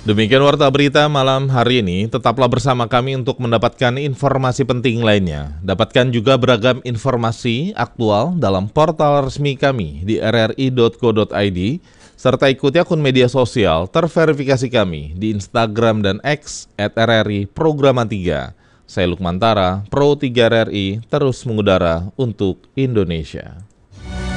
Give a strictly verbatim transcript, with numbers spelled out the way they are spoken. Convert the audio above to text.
Demikian Warta Berita malam hari ini, tetaplah bersama kami untuk mendapatkan informasi penting lainnya. Dapatkan juga beragam informasi aktual dalam portal resmi kami di r r i dot co dot i d, serta ikuti akun media sosial terverifikasi kami di Instagram dan X at r r i programa tiga. Saya Lukman Tara, Pro tiga R R I, terus mengudara untuk Indonesia.